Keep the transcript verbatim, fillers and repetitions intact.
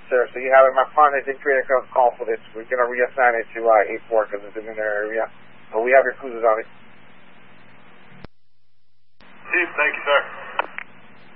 sir. So you have it. My partner did create a call for this. We're going to reassign it to uh, eight four because it's in their area. But we have your cruisers on it. Chief, thank you, sir.